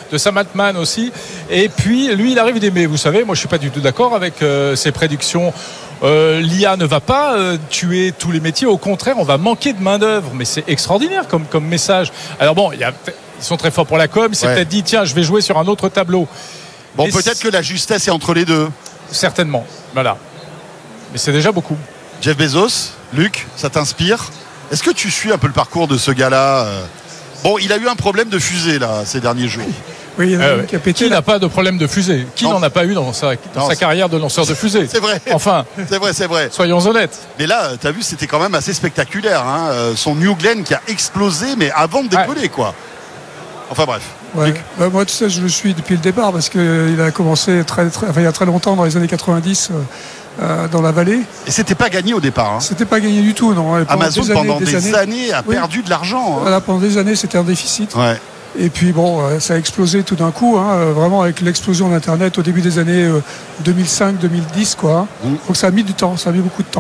de Sam Altman aussi. Et puis lui il arrive, il dit mais vous savez, moi je suis pas du tout d'accord avec ces prédictions. L'IA ne va pas tuer tous les métiers, au contraire on va manquer de main d'œuvre. Mais c'est extraordinaire comme message. Alors bon, ils sont très forts pour la com, il s'est peut-être dit tiens je vais jouer sur un autre tableau. Bon, peut-être que la justesse est entre les deux. Certainement, voilà. Mais c'est déjà beaucoup. Jeff Bezos, Luc, ça t'inspire? Est-ce que tu suis un peu le parcours de ce gars-là? Bon, il a eu un problème de fusée là ces derniers jours. Oui, il y en a qui a pété. Qui n'a pas de problème de fusée? Qui n'en a pas eu dans sa carrière de lanceur de fusée? C'est vrai. Enfin, c'est vrai. Soyons honnêtes. Mais là, t'as vu, c'était quand même assez spectaculaire. Hein. Son New Glenn qui a explosé, mais avant de décoller, quoi. Enfin bref. Ouais. Bah, moi, tu sais, je le suis depuis le départ parce qu'il a commencé il y a très longtemps, dans les années 90, dans la vallée. Et c'était pas gagné au départ. Hein. C'était pas gagné du tout, non. Amazon, pendant des années, a perdu de l'argent. Hein. Voilà, pendant des années, c'était un déficit. Ouais. Et puis bon, ça a explosé tout d'un coup, hein, vraiment avec l'explosion d'Internet au début des années 2005-2010, quoi. Donc ça a mis du temps, ça a mis beaucoup de temps.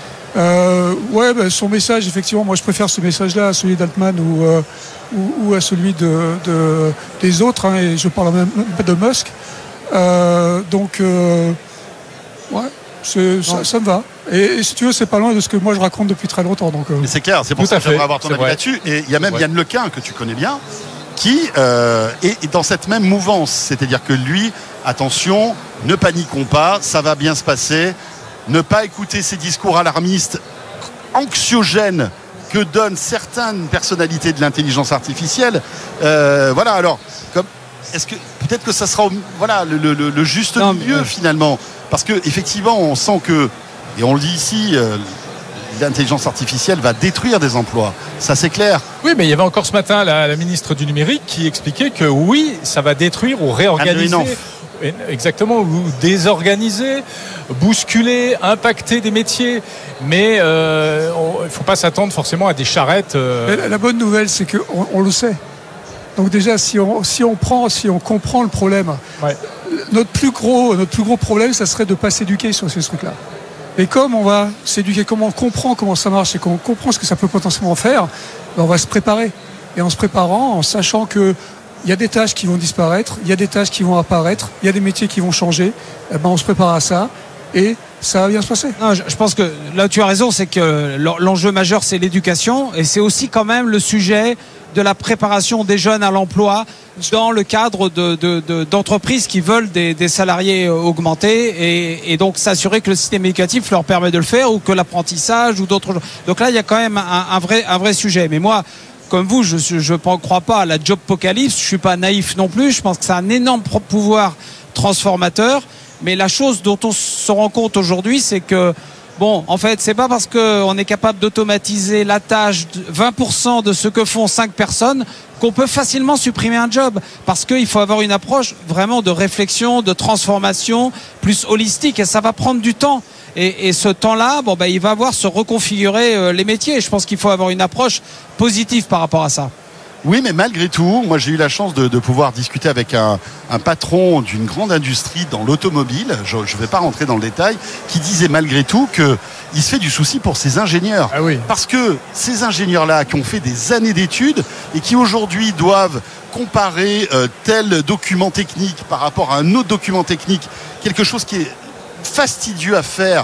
Son message, effectivement, moi je préfère ce message-là à celui d'Altman ou à celui des autres, hein, et je parle même de Musk. Ça me va. Et si tu veux, c'est pas loin de ce que moi je raconte depuis très longtemps. Donc, Mais c'est clair, c'est pour ça que j'aimerais avoir ton avis là-dessus. Et il y a même Yann Lequin, que tu connais bien, qui est dans cette même mouvance. C'est-à-dire que lui, attention, ne paniquons pas, ça va bien se passer. Ne pas écouter ces discours alarmistes, anxiogènes que donnent certaines personnalités de l'intelligence artificielle. Voilà, alors, est-ce que peut-être que ça sera le juste milieu finalement, parce que effectivement, on sent que, et on le dit ici, l'intelligence artificielle va détruire des emplois. Ça, c'est clair. Oui, mais il y avait encore ce matin la ministre du numérique qui expliquait que oui, ça va détruire ou réorganiser. Exactement, ou désorganiser, bousculer, impacter des métiers. Mais il ne faut pas s'attendre forcément à des charrettes. La bonne nouvelle, c'est qu'on le sait. Donc déjà, si on comprend le problème, notre plus gros problème, ça serait de ne pas s'éduquer sur ces trucs-là. Et comme on va s'éduquer, comme on comprend comment ça marche et qu'on comprend ce que ça peut potentiellement faire, on va se préparer. Et en se préparant, en sachant que il y a des tâches qui vont disparaître, il y a des tâches qui vont apparaître, il y a des métiers qui vont changer. On se prépare à ça et ça va bien se passer. Non, je pense que là tu as raison, c'est que l'enjeu majeur c'est l'éducation et c'est aussi quand même le sujet de la préparation des jeunes à l'emploi dans le cadre d'entreprises qui veulent des salariés augmentés et donc s'assurer que le système éducatif leur permet de le faire ou que l'apprentissage ou d'autres choses. Donc là il y a quand même un vrai sujet. Mais moi, comme vous, je ne crois pas à la jobpocalypse, je suis pas naïf non plus, je pense que c'est un énorme pouvoir transformateur, mais la chose dont on se rend compte aujourd'hui, c'est que en fait, c'est pas parce qu'on est capable d'automatiser la tâche de 20% de ce que font 5 personnes qu'on peut facilement supprimer un job, parce qu'il faut avoir une approche vraiment de réflexion, de transformation plus holistique, et ça va prendre du temps. Et ce temps-là, il va avoir se reconfigurer les métiers. Je pense qu'il faut avoir une approche positive par rapport à ça. Oui, mais malgré tout, moi j'ai eu la chance de pouvoir discuter avec un patron d'une grande industrie dans l'automobile, je ne vais pas rentrer dans le détail, qui disait malgré tout qu'il se fait du souci pour ses ingénieurs. Ah oui. Parce que ces ingénieurs-là qui ont fait des années d'études et qui aujourd'hui doivent comparer tel document technique par rapport à un autre document technique, quelque chose qui est fastidieux à faire,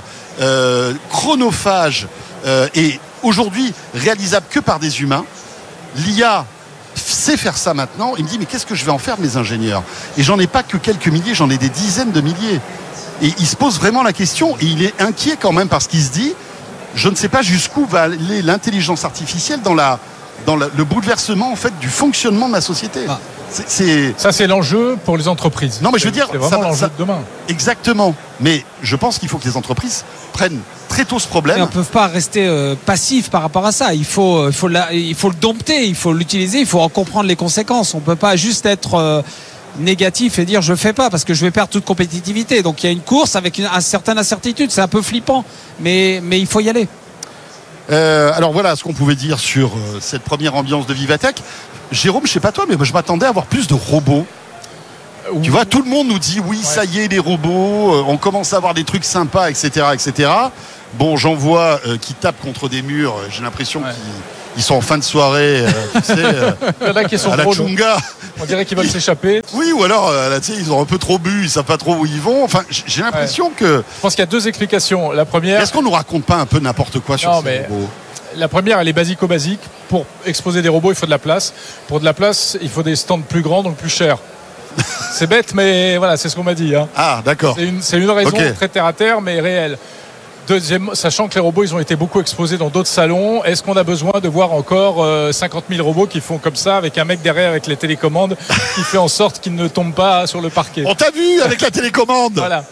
chronophage et aujourd'hui réalisable que par des humains. L'IA sait faire ça maintenant. Il me dit mais qu'est-ce que je vais en faire de mes ingénieurs? Et j'en ai pas que quelques milliers, j'en ai des dizaines de milliers. Et il se pose vraiment la question et il est inquiet quand même parce qu'il se dit je ne sais pas jusqu'où va aller l'intelligence artificielle dans le bouleversement en fait du fonctionnement de ma société. Ça c'est l'enjeu pour les entreprises. Non mais je veux dire c'est vraiment l'enjeu de demain. Exactement. Mais je pense qu'il faut que les entreprises prennent très tôt ce problème. Et on ne peut pas rester passif par rapport à ça. Il faut le dompter, il faut l'utiliser, il faut en comprendre les conséquences. On ne peut pas juste être négatif et dire je ne fais pas parce que je vais perdre toute compétitivité. Donc il y a une course avec une certaine incertitude. C'est un peu flippant, mais il faut y aller. Alors voilà ce qu'on pouvait dire sur cette première ambiance de Vivatech. Jérôme, je ne sais pas toi, mais je m'attendais à avoir plus de robots. Tu vois, tout le monde nous dit oui, ça y est, les robots, on commence à avoir des trucs sympas, etc., etc. Bon, j'en vois qui tapent contre des murs. J'ai l'impression ils sont en fin de soirée, tu sais, Il y en a qui sont à la trop Chunga. On dirait qu'ils veulent s'échapper. Oui, ou alors, là, tu sais, ils ont un peu trop bu, ils savent pas trop où ils vont. Enfin, j'ai l'impression que. Je pense qu'il y a deux explications. La première. Est-ce qu'on nous raconte pas un peu n'importe quoi sur ces robots? La première, elle est basico-basique. Pour exposer des robots, il faut de la place. Pour de la place, il faut des stands plus grands, donc plus chers. C'est bête, mais voilà, c'est ce qu'on m'a dit. Hein. Ah, d'accord. C'est une raison Okay. très terre à terre, mais réelle. Deuxième, sachant que les robots, ils ont été beaucoup exposés dans d'autres salons, est-ce qu'on a besoin de voir encore 50 000 robots qui font comme ça, avec un mec derrière avec les télécommandes, qui fait en sorte qu'ils ne tombent pas sur le parquet? On t'a vu avec la télécommande. Voilà.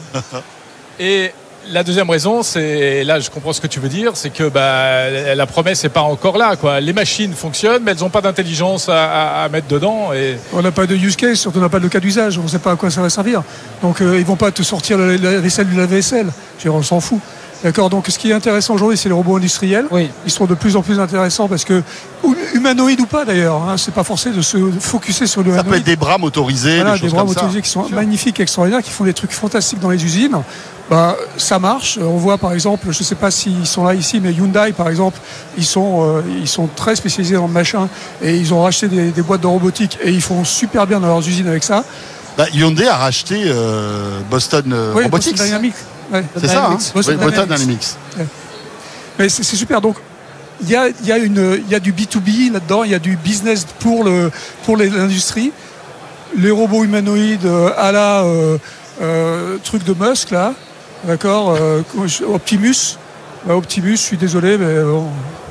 Et la deuxième raison, c'est, là je comprends ce que tu veux dire, c'est que la promesse n'est pas encore là, quoi. Les machines fonctionnent, mais elles n'ont pas d'intelligence à mettre dedans. Et... On n'a pas de use case, surtout on n'a pas de cas d'usage, on ne sait pas à quoi ça va servir. Donc ils ne vont pas te sortir la vaisselle du lave-vaisselle. On s'en fout. D'accord, donc ce qui est intéressant aujourd'hui, c'est les robots industriels. Oui. Ils sont de plus en plus intéressants parce que, humanoïdes ou pas d'ailleurs, hein, c'est pas forcé de se focuser sur le Ça peut être des bras motorisés, voilà, des choses bras comme ça. motorisés qui sont magnifiques, extraordinaires, qui font des trucs fantastiques dans les usines. Ça marche. On voit par exemple, je ne sais pas s'ils sont là ici, mais Hyundai par exemple, ils sont très spécialisés dans le machin et ils ont racheté des boîtes de robotique et ils font super bien dans leurs usines avec ça. Hyundai a racheté Boston Robotics. Boston Dynamics. Ouais. C'est ça, hein? Boston Boston Dynamics. Dynamics. Ouais. Mais c'est super. Donc, il y a du B2B là-dedans, il y a du business pour l'industrie. Les robots humanoïdes à la truc de Musk, là, d'accord, Optimus. Optimus, je suis désolé, mais bon,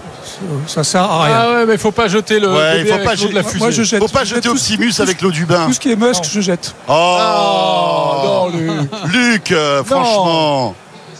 ça sert à rien. Ah ouais, mais il ne faut pas jeter le Ouais, bébé faut avec pas l'eau de la fusée. Moi, je jette. Faut pas jeter Optimus avec l'eau du bain. Tout ce qui est Musk, Non. je jette. Oh, non, Luc. Luc, franchement.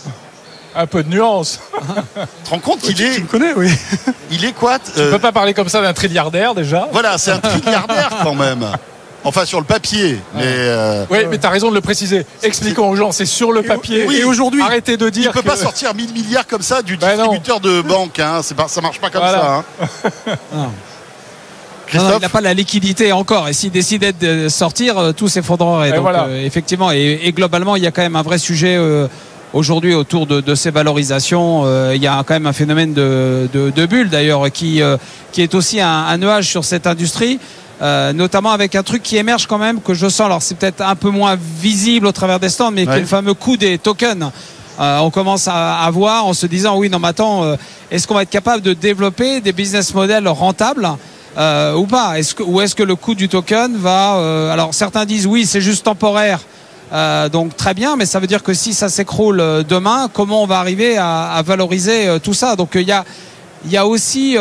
Un peu de nuance. Tu te rends compte qu'il Tu est. me connais, oui. Il est quoi Tu ne peux pas parler comme ça d'un trilliardaire déjà. Voilà, c'est un trilliardaire quand même. Enfin, sur le papier. Mais. Oui, mais tu as raison de le préciser. Expliquons aux gens, c'est sur le papier. Et aujourd'hui, arrêtez de Il dire ne peut que... pas sortir 1000 milliards comme ça du Ben non. distributeur de banque. Hein. Ça marche pas comme Voilà. ça. Hein. Non, Christophe, il n'a pas la liquidité encore. Et s'il décidait de sortir, tout s'effondrerait. Et Donc, voilà. effectivement, et globalement, il y a quand même un vrai sujet aujourd'hui autour de ces valorisations. Il y a quand même un phénomène de bulle d'ailleurs qui est aussi un nuage sur cette industrie. Notamment avec un truc qui émerge quand même que je sens, alors c'est peut-être un peu moins visible au travers des stands, mais qui est le fameux coût des tokens. On commence à voir en se disant oui, non mais attends, est-ce qu'on va être capable de développer des business models rentables ou pas, ou est-ce que le coût du token va alors certains disent oui, c'est juste temporaire, donc très bien, mais ça veut dire que si ça s'écroule demain, comment on va arriver à valoriser tout ça? Donc il y a aussi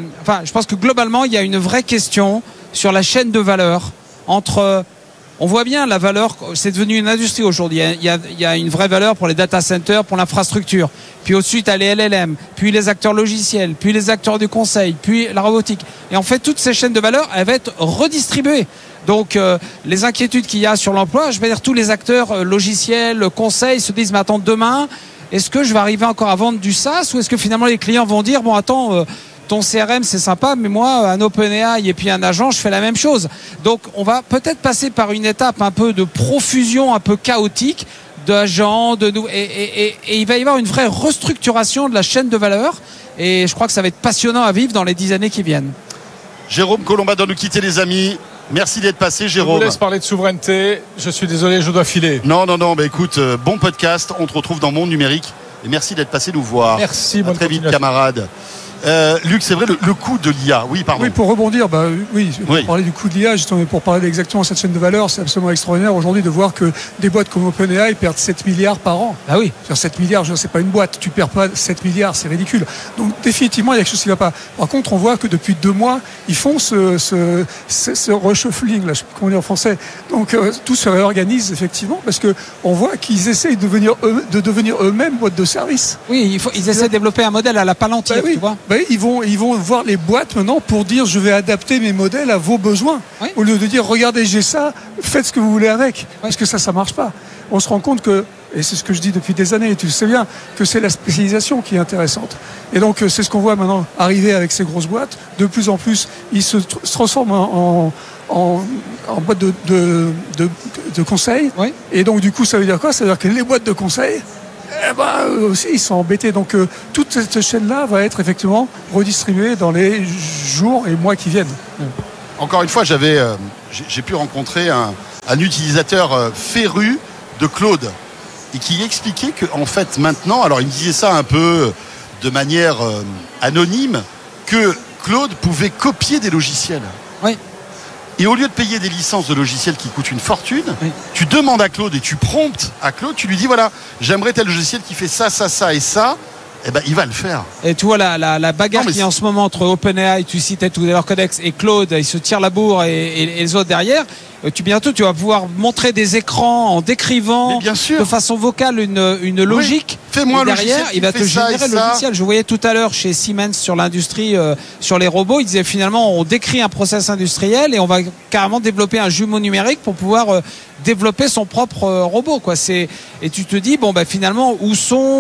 je pense que globalement il y a une vraie question sur la chaîne de valeur entre, on voit bien la valeur, c'est devenu une industrie aujourd'hui. Il y a une vraie valeur pour les data centers, pour l'infrastructure. Puis au-dessus, tu as les LLM, puis les acteurs logiciels, puis les acteurs du conseil, puis la robotique. Et en fait, toutes ces chaînes de valeur, elles vont être redistribuées. Donc, les inquiétudes qu'il y a sur l'emploi, je veux dire, tous les acteurs logiciels, conseils se disent, mais attends, demain, est-ce que je vais arriver encore à vendre du SaaS ou est-ce que finalement les clients vont dire, bon, attends, ton CRM c'est sympa, mais moi un OpenAI et puis un agent, je fais la même chose. Donc on va peut-être passer par une étape un peu de profusion, un peu chaotique d'agents, et il va y avoir une vraie restructuration de la chaîne de valeur. Et je crois que ça va être passionnant à vivre dans les 10 années qui viennent. Jérôme Colomba doit nous quitter, les amis. Merci d'être passé, Je Jérôme. vous laisse parler de souveraineté. Je suis désolé, je dois filer. Non, bah écoute, bon podcast. On te retrouve dans Monde Numérique. Et merci d'être passé nous voir. Merci, à bonne très vite, continuation. camarades. Luc, c'est vrai, le coût de l'IA. Oui, pardon. Oui, pour rebondir, pour parler du coût de l'IA, justement, pour parler exactement de cette chaîne de valeur, c'est absolument extraordinaire aujourd'hui de voir que des boîtes comme OpenAI perdent 7 milliards par an. Ah oui. Sur 7 milliards, c'est pas une boîte, tu perds pas 7 milliards, c'est ridicule. Donc définitivement, il y a quelque chose qui ne va pas. Par contre, on voit que depuis 2 mois, ils font ce reshuffling, là, je sais pas comment dire en français. Donc tout se réorganise effectivement parce que on voit qu'ils essayent de devenir eux-mêmes boîte de service. Oui, ils essaient de développer un modèle à la Palantir, tu vois. Ils vont voir les boîtes maintenant pour dire je vais adapter mes modèles à vos besoins. Oui. Au lieu de dire regardez j'ai ça, faites ce que vous voulez avec. Parce que ça marche pas. On se rend compte que, et c'est ce que je dis depuis des années, et tu le sais bien, que c'est la spécialisation qui est intéressante. Et donc c'est ce qu'on voit maintenant arriver avec ces grosses boîtes. De plus en plus, ils se transforment en boîte de conseil. Oui. Et donc du coup ça veut dire quoi? Ça veut dire que les boîtes de conseil, aussi ils sont embêtés. Donc toute cette chaîne-là va être effectivement redistribuée dans les jours et mois qui viennent. Encore une fois, j'ai pu rencontrer un utilisateur féru de Claude et qui expliquait qu'en fait maintenant, alors il me disait ça un peu de manière anonyme, que Claude pouvait copier des logiciels. Oui. Et au lieu de payer des licences de logiciels qui coûtent une fortune, oui, tu demandes à Claude et tu promptes à Claude, tu lui dis voilà, j'aimerais tel logiciel qui fait ça, ça, ça et ça. Eh ben, il va le faire. Et tu vois la bagarre qui est en ce moment entre OpenAI, tu citais tout à l'heure Codex, et Claude, ils se tirent la bourre et les autres derrière. Bientôt tu vas pouvoir montrer des écrans en décrivant de façon vocale une logique. Oui. Fais-moi et derrière, logiciel il va te générer le logiciel. Je voyais tout à l'heure chez Siemens sur l'industrie, sur les robots, ils disaient finalement on décrit un process industriel et on va carrément développer un jumeau numérique pour pouvoir développer son propre robot, quoi. Et tu te dis finalement où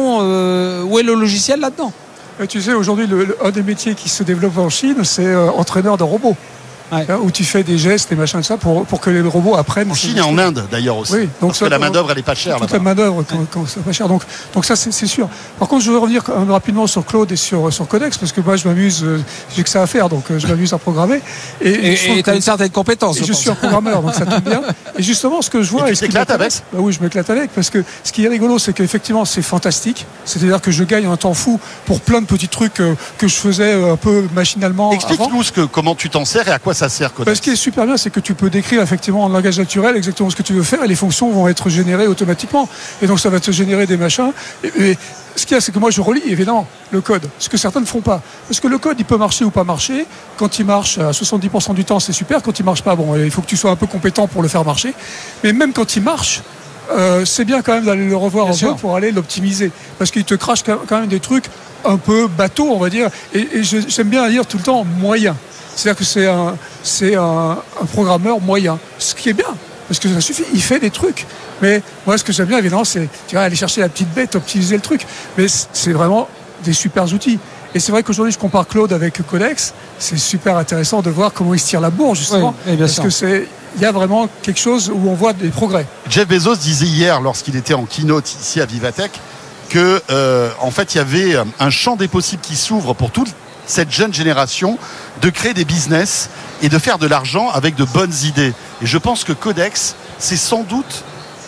est le logiciel là-dedans? Et tu sais, aujourd'hui un des métiers qui se développe en Chine, c'est entraîneur de robots. Ouais. Où tu fais des gestes, des machins, ça, pour que les robots apprennent. En Chine et en Inde d'ailleurs aussi. Oui, donc parce que la main-d'œuvre elle est pas chère. Toute la main-d'œuvre c'est pas cher. Donc ça c'est sûr. Par contre, je voudrais revenir quand même rapidement sur Claude et sur Codex, parce que moi je m'amuse, j'ai que ça à faire, donc je m'amuse à programmer. Et tu as une certaine compétence. Je suis un programmeur, donc ça tombe bien. Et justement, ce que je vois. Et tu t'éclates avec? Oui, je m'éclate avec, parce que ce qui est rigolo, c'est qu'effectivement c'est fantastique. C'est-à-dire que je gagne un temps fou pour plein de petits trucs que je faisais un peu machinalement. Explique-nous comment tu t'en sers et à quoi ça sert, Codex. Ce qui est super bien, c'est que tu peux décrire effectivement en langage naturel exactement ce que tu veux faire et les fonctions vont être générées automatiquement. Et donc ça va te générer des machins. Et ce qu'il y a, c'est que moi je relis évidemment le code, ce que certains ne font pas. Parce que le code, il peut marcher ou pas marcher. Quand il marche à 70% du temps, c'est super. Quand il marche pas, bon, il faut que tu sois un peu compétent pour le faire marcher. Mais même quand il marche, c'est bien quand même d'aller le revoir un peu pour aller l'optimiser. Parce qu'il te crache quand même des trucs un peu bateaux, on va dire. Et j'aime bien dire tout le temps moyen. C'est-à-dire que c'est un programmeur moyen, ce qui est bien, parce que ça suffit, il fait des trucs. Mais moi, ce que j'aime bien, évidemment, c'est aller chercher la petite bête, optimiser le truc. Mais c'est vraiment des super outils. Et c'est vrai qu'aujourd'hui, je compare Claude avec Codex. C'est super intéressant de voir comment il se tire la bourre, justement. Oui, parce que il y a vraiment quelque chose où on voit des progrès. Jeff Bezos disait hier, lorsqu'il était en keynote ici à Vivatech, que en fait, il y avait un champ des possibles qui s'ouvre pour toute cette jeune génération de créer des business et de faire de l'argent avec de bonnes idées. Et je pense que Codex, c'est sans doute,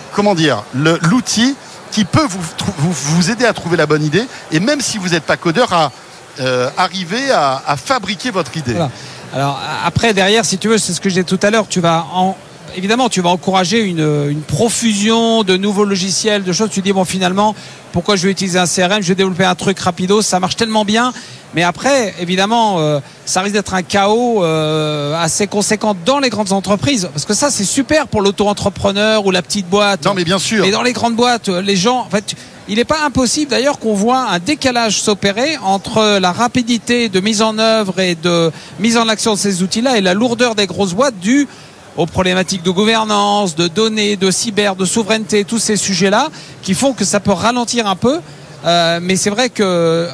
l'outil qui peut vous aider à trouver la bonne idée, et même si vous n'êtes pas codeur, à arriver à fabriquer votre idée. Voilà. Alors après, derrière, si tu veux, c'est ce que je disais tout à l'heure, évidemment, tu vas encourager une profusion de nouveaux logiciels, de choses. Tu dis, finalement, pourquoi je vais utiliser un CRM? Je vais développer un truc rapido, ça marche tellement bien. Mais après, évidemment, ça risque d'être un chaos assez conséquent dans les grandes entreprises. Parce que ça, c'est super pour l'auto-entrepreneur ou la petite boîte. Non, mais bien sûr. Mais dans les grandes boîtes, les gens, en fait, il n'est pas impossible d'ailleurs qu'on voit un décalage s'opérer entre la rapidité de mise en œuvre et de mise en action de ces outils-là et la lourdeur des grosses boîtes dues aux problématiques de gouvernance, de données, de cyber, de souveraineté, tous ces sujets-là qui font que ça peut ralentir un peu. Mais c'est vrai que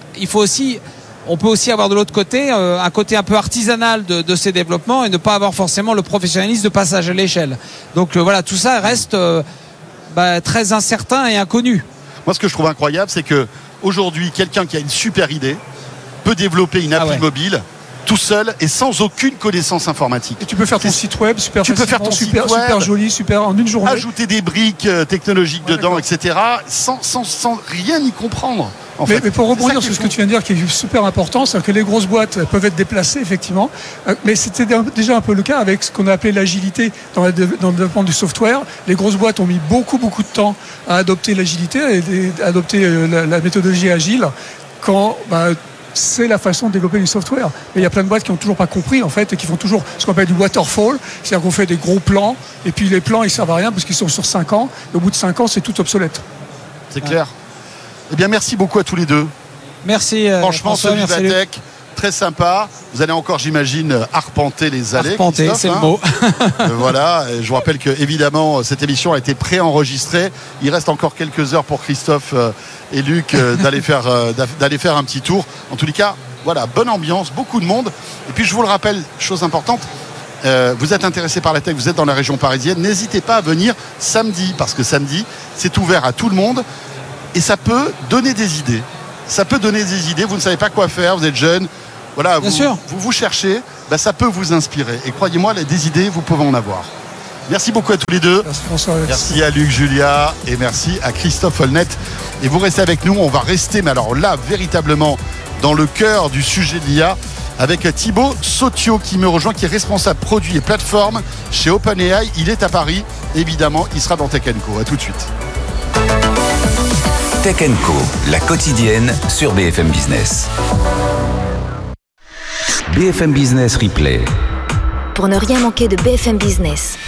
on peut aussi avoir de l'autre côté un côté un peu artisanal de ces développements et ne pas avoir forcément le professionnalisme de passage à l'échelle. Donc voilà, tout ça reste très incertain et inconnu. Moi, ce que je trouve incroyable, c'est que aujourd'hui, quelqu'un qui a une super idée peut développer une appli mobile tout seul et sans aucune connaissance informatique. Et tu peux faire ton site web super super joli, en une journée. Ajouter des briques technologiques dedans, etc. Sans rien y comprendre. Mais pour rebondir sur ce que tu viens de dire, qui est super important, c'est que les grosses boîtes peuvent être déplacées, effectivement. Mais c'était déjà un peu le cas avec ce qu'on a appelé l'agilité dans le développement du software. Les grosses boîtes ont mis beaucoup de temps à adopter l'agilité, à adopter la méthodologie agile, quand c'est la façon de développer du software. Mais il y a plein de boîtes qui n'ont toujours pas compris, en fait, et qui font toujours ce qu'on appelle du waterfall. C'est-à-dire qu'on fait des gros plans, et puis les plans, ils servent à rien parce qu'ils sont sur 5 ans. Et au bout de 5 ans, c'est tout obsolète. C'est clair. Eh bien, merci beaucoup à tous les deux. Merci. Franchement, ce Vivatech, très sympa. Vous allez encore, j'imagine, arpenter les allées. Arpenter, c'est le mot. Voilà. Je vous rappelle que, évidemment, cette émission a été préenregistrée. Il reste encore quelques heures pour Christophe et Luc d'aller faire un petit tour. En tous les cas, voilà, bonne ambiance, beaucoup de monde. Et puis, je vous le rappelle, chose importante, vous êtes intéressé par la tech, vous êtes dans la région parisienne, n'hésitez pas à venir samedi, parce que samedi, c'est ouvert à tout le monde. et ça peut donner des idées. Vous ne savez pas quoi faire, vous êtes jeune, voilà, vous cherchez, ça peut vous inspirer. Et croyez-moi, des idées, vous pouvez en avoir. Merci beaucoup à tous les deux. Merci François. Merci à Luc, Julia, et merci à Christophe Holnet. Et vous restez avec nous, on va rester, mais alors là, véritablement, dans le cœur du sujet de l'IA, avec Thibaut Sautio qui me rejoint, qui est responsable produit et plateforme chez OpenAI. Il est à Paris, évidemment, il sera dans Tech & Co. À tout de suite. Tech & Co, la quotidienne sur BFM Business. BFM Business Replay. Pour ne rien manquer de BFM Business.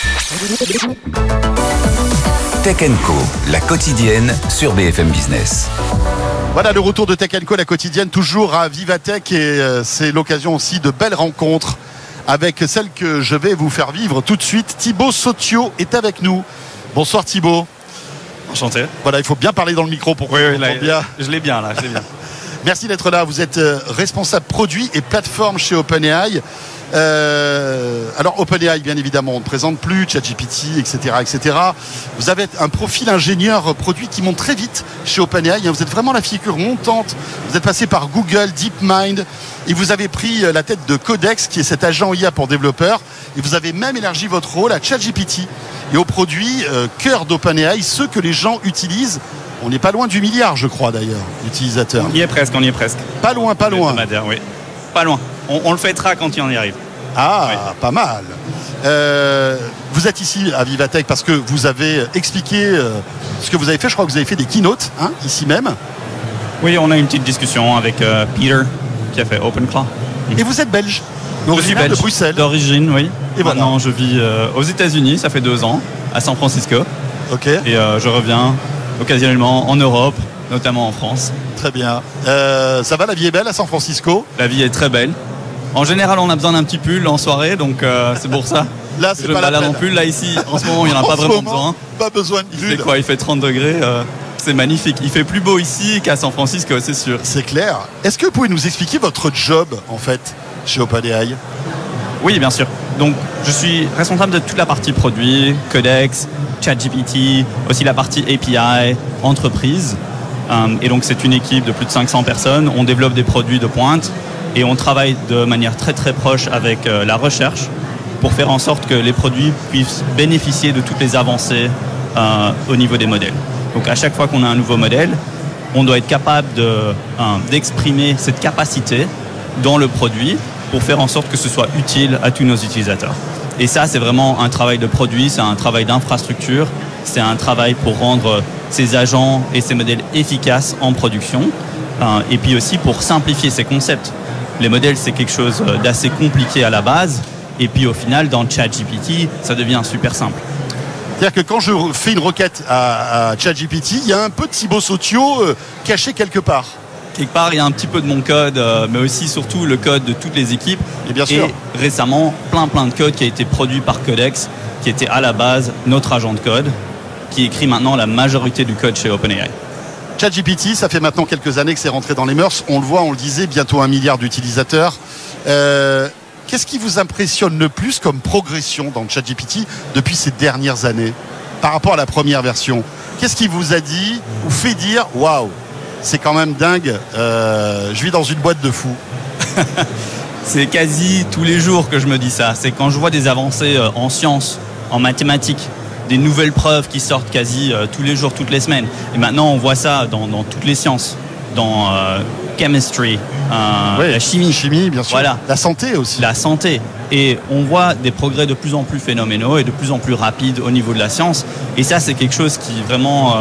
Tech & Co, la quotidienne sur BFM Business. Voilà le retour de Tech & Co, la quotidienne, toujours à Vivatech, et c'est l'occasion aussi de belles rencontres avec celle que je vais vous faire vivre tout de suite. Thibaut Sautio est avec nous. Bonsoir Thibaut. Enchanté. Voilà, il faut bien parler dans le micro pour qu'on entende bien. Je l'ai bien. Merci d'être là. Vous êtes responsable produit et plateforme chez OpenAI. Alors OpenAI, bien évidemment, on ne présente plus, ChatGPT, etc. Vous avez un profil ingénieur produit qui monte très vite chez OpenAI. Vous êtes vraiment la figure montante. Vous êtes passé par Google, DeepMind, et vous avez pris la tête de Codex, qui est cet agent IA pour développeurs. Et vous avez même élargi votre rôle à ChatGPT et aux produits cœur d'OpenAI, ceux que les gens utilisent. On n'est pas loin du milliard, je crois d'ailleurs, d'utilisateurs. On y est presque. Pas loin. Oui. Pas loin. On le fêtera quand il en y arrive. Ah, oui. Pas mal. Vous êtes ici à Vivatech parce que vous avez expliqué ce que vous avez fait. Je crois que vous avez fait des keynotes, ici même. Oui, on a eu une petite discussion avec Peter qui a fait OpenClaw. Et vous êtes belge. Je suis belge, de Bruxelles. D'origine, oui. Et maintenant, je vis aux États-Unis, ça fait 2 ans, à San Francisco. Ok. Et je reviens occasionnellement en Europe, notamment en France. Très bien. Ça va, la vie est belle à San Francisco? La vie est très belle. En général, on a besoin d'un petit pull en soirée, donc c'est pour ça. Là, c'est je pas la balade peine. en pull. Là, ici, en ce moment, il n'y en a pas vraiment besoin. Pas besoin de pull. C'est quoi, il fait 30 degrés. C'est magnifique. Il fait plus beau ici qu'à San Francisco, c'est sûr. C'est clair. Est-ce que vous pouvez nous expliquer votre job, en fait, chez OpenAI? Oui, bien sûr. Donc, je suis responsable de toute la partie produit, Codex, ChatGPT, aussi la partie API, entreprise. Et donc, c'est une équipe de plus de 500 personnes. On développe des produits de pointe et on travaille de manière très, très proche avec la recherche pour faire en sorte que les produits puissent bénéficier de toutes les avancées au niveau des modèles. Donc, à chaque fois qu'on a un nouveau modèle, on doit être capable d'exprimer cette capacité dans le produit pour faire en sorte que ce soit utile à tous nos utilisateurs. Et ça, c'est vraiment un travail de produit, c'est un travail d'infrastructure, c'est un travail pour rendre ces agents et ces modèles efficaces en production, et puis aussi pour simplifier ces concepts. Les modèles, c'est quelque chose d'assez compliqué à la base, et puis au final, dans ChatGPT, ça devient super simple. C'est-à-dire que quand je fais une requête à ChatGPT, il y a un peu de Thibaut Sautio caché quelque part. Quelque part, il y a un petit peu de mon code, mais aussi surtout le code de toutes les équipes. Et bien sûr. Et récemment, plein de code qui a été produit par Codex, qui était à la base notre agent de code, qui écrit maintenant la majorité du code chez OpenAI. ChatGPT, ça fait maintenant quelques années que c'est rentré dans les mœurs. On le voit, on le disait, bientôt 1 milliard d'utilisateurs. Qu'est-ce qui vous impressionne le plus comme progression dans ChatGPT depuis ces dernières années par rapport à la première version? Qu'est-ce qui vous a dit ou fait dire « Waouh, c'est quand même dingue, je vis dans une boîte de fous ». C'est quasi tous les jours que je me dis ça. C'est quand je vois des avancées en sciences, en mathématiques, des nouvelles preuves qui sortent quasi tous les jours, toutes les semaines. Et maintenant, on voit ça dans toutes les sciences, dans chemistry, la chimie. Chimie, bien sûr. Voilà. La santé aussi. La santé. Et on voit des progrès de plus en plus phénoménaux et de plus en plus rapides au niveau de la science. Et ça, c'est quelque chose qui vraiment...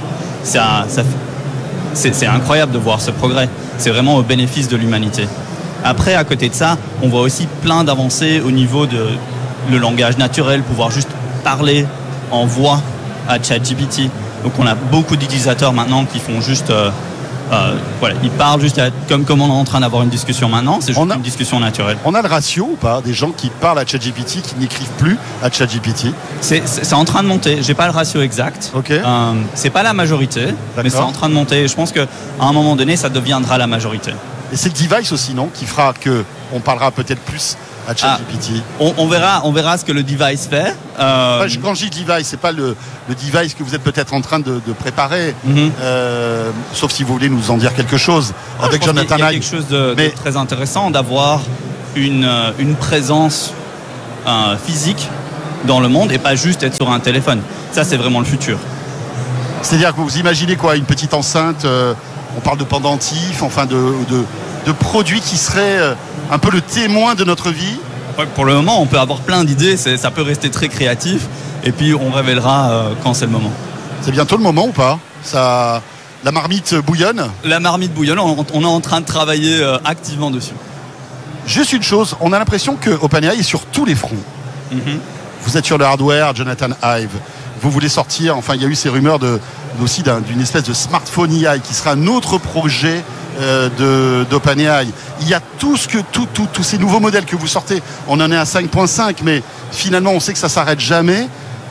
c'est incroyable de voir ce progrès. C'est vraiment au bénéfice de l'humanité. Après, à côté de ça, on voit aussi plein d'avancées au niveau de le langage naturel, pouvoir juste parler en voix à ChatGPT. Donc on a beaucoup d'utilisateurs maintenant qui font juste... ils parlent juste comme on est en train d'avoir une discussion maintenant. C'est juste une discussion naturelle. On a le ratio ou pas des gens qui parlent à ChatGPT, qui n'écrivent plus à ChatGPT? C'est en train de monter. J'ai pas le ratio exact. Okay. C'est pas la majorité, mais c'est en train de monter. Je pense qu'à un moment donné, ça deviendra la majorité. Et c'est le device aussi, non, qui fera qu'on parlera peut-être plus à ChatGPT? On verra ce que le device fait. Quand je dis device, c'est pas le device que vous êtes peut-être en train de préparer, sauf si vous voulez nous en dire quelque chose avec Jonathan Ive. Il y a quelque chose de très intéressant d'avoir une présence physique dans le monde et pas juste être sur un téléphone. Ça, c'est vraiment le futur. C'est-à-dire que vous imaginez quoi? Une petite enceinte, on parle de pendentifs, enfin de produits qui seraient un peu le témoin de notre vie. Pour le moment, on peut avoir plein d'idées, ça peut rester très créatif et puis on révélera quand c'est le moment. C'est bientôt le moment ou pas? La marmite bouillonne? La marmite bouillonne, on est en train de travailler activement dessus. Juste une chose, on a l'impression que OpenAI est sur tous les fronts. Vous êtes sur le hardware, Jonathan Ive. Vous voulez sortir, enfin il y a eu ces rumeurs aussi d'une espèce de smartphone AI qui sera un autre projet d'OpenAI. Il y a tous ces nouveaux modèles que vous sortez. On en est à 5.5, mais finalement on sait que ça s'arrête jamais.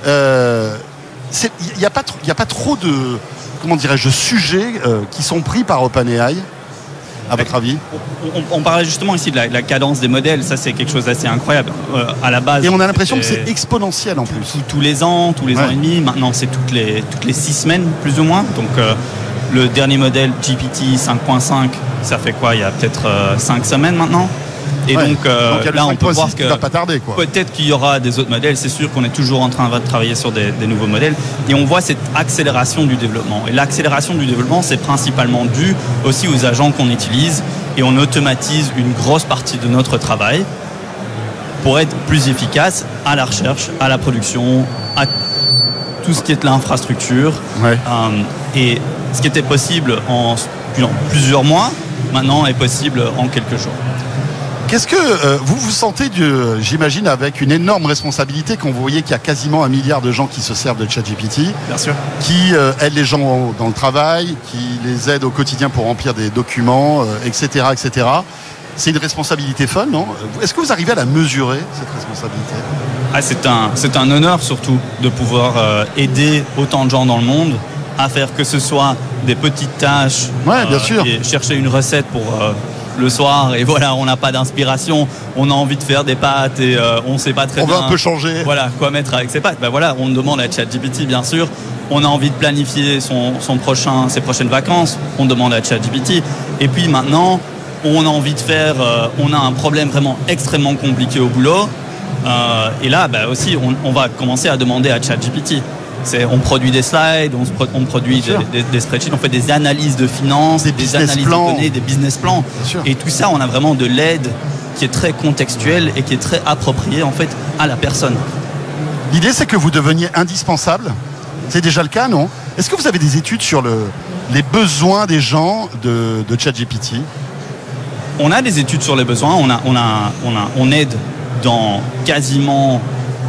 Il n'y a pas trop de, comment dirais-je, de sujets qui sont pris par OpenAI. À votre avis? On parlait justement ici de la cadence des modèles, ça c'est quelque chose d'assez incroyable à la base. Et on a l'impression que c'est exponentiel en plus. Tous les ans et demi, maintenant c'est toutes les 6 semaines plus ou moins. Donc le dernier modèle GPT 5.5, ça fait quoi? Il y a peut-être 5 semaines maintenant. Et donc là on peut voir que va pas tarder, quoi. Peut-être qu'il y aura des autres modèles, c'est sûr qu'on est toujours en train de travailler sur des nouveaux modèles et on voit cette accélération du développement. Et l'accélération du développement, c'est principalement dû aussi aux agents qu'on utilise et on automatise une grosse partie de notre travail pour être plus efficace à la recherche, à la production, à tout ce qui est l'infrastructure. Et ce qui était possible en plusieurs mois, maintenant est possible en quelques jours. Qu'est-ce que vous vous sentez, j'imagine, avec une énorme responsabilité quand vous voyez qu'il y a quasiment 1 milliard de gens qui se servent de ChatGPT, bien sûr, qui aident les gens dans le travail, qui les aident au quotidien pour remplir des documents, etc., etc. C'est une responsabilité folle, non? Est-ce que vous arrivez à la mesurer, cette responsabilité? C'est un honneur surtout de pouvoir aider autant de gens dans le monde à faire que ce soit des petites tâches, bien sûr, et chercher une recette pour le soir et voilà, on n'a pas d'inspiration, on a envie de faire des pâtes et on ne sait pas très bien. On veut un peu changer. Voilà, quoi mettre avec ses pâtes. Voilà, on demande à ChatGPT bien sûr. On a envie de planifier ses prochaines vacances, on demande à ChatGPT. Et puis maintenant, on a envie de faire, on a un problème vraiment extrêmement compliqué au boulot. Et là, aussi, on va commencer à demander à ChatGPT. On produit des slides, on produit des spreadsheets, on fait des analyses de finances, des analyses de données, des business plans. Et tout ça, on a vraiment de l'aide qui est très contextuelle et qui est très appropriée en fait à la personne. L'idée, c'est que vous deveniez indispensable. C'est déjà le cas, non? Est-ce que vous avez des études sur les besoins des gens de ChatGPT? On a des études sur les besoins. On aide dans quasiment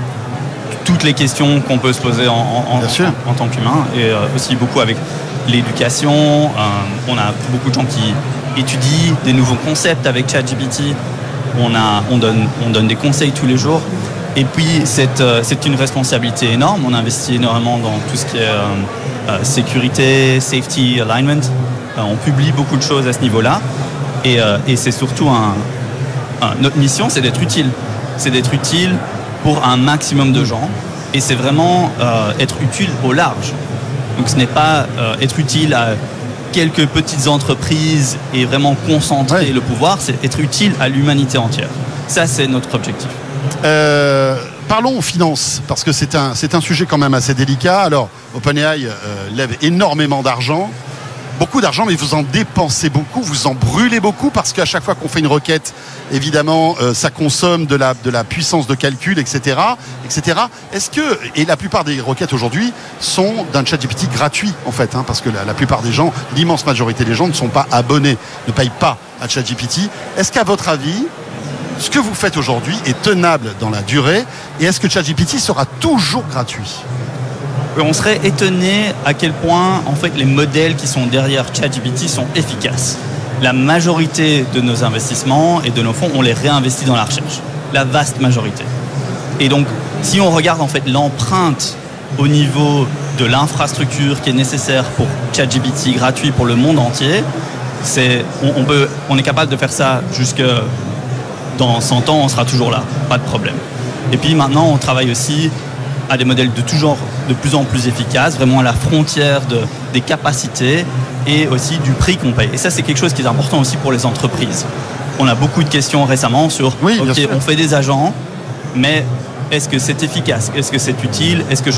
toutes les questions qu'on peut se poser en tant qu'humain et aussi beaucoup avec l'éducation. On a beaucoup de gens qui étudient des nouveaux concepts avec ChatGPT. On donne des conseils tous les jours. Et puis c'est une responsabilité énorme. On investit énormément dans tout ce qui est sécurité, safety, alignment. On publie beaucoup de choses à ce niveau-là. Et c'est surtout notre mission, c'est d'être utile. C'est d'être utile pour un maximum de gens et c'est vraiment être utile au large. Donc ce n'est pas être utile à quelques petites entreprises et vraiment concentrer le pouvoir, c'est être utile à l'humanité entière. Ça, c'est notre objectif. Parlons finances, parce que c'est un sujet quand même assez délicat. Alors, OpenAI lève énormément d'argent. Beaucoup d'argent, mais vous en dépensez beaucoup, vous en brûlez beaucoup, parce qu'à chaque fois qu'on fait une requête, évidemment, ça consomme de la puissance de calcul, etc., etc. Est-ce que, et la plupart des requêtes aujourd'hui sont d'un ChatGPT gratuit, en fait, parce que la plupart des gens, l'immense majorité des gens ne sont pas abonnés, ne payent pas à ChatGPT. Est-ce qu'à votre avis, ce que vous faites aujourd'hui est tenable dans la durée, et est-ce que ChatGPT sera toujours gratuit ? On serait étonné à quel point en fait les modèles qui sont derrière ChatGPT sont efficaces. La majorité de nos investissements et de nos fonds, on les réinvestit dans la recherche. La vaste majorité. Et donc, si on regarde en fait l'empreinte au niveau de l'infrastructure qui est nécessaire pour ChatGPT gratuit pour le monde entier, on est capable de faire ça jusque dans 100 ans, on sera toujours là, pas de problème. Et puis maintenant, on travaille aussi à des modèles de plus en plus efficaces, vraiment à la frontière des capacités et aussi du prix qu'on paye. Et ça, c'est quelque chose qui est important aussi pour les entreprises. On a beaucoup de questions récemment sur, on fait des agents, mais est-ce que c'est efficace? Est-ce que c'est utile? Est-ce que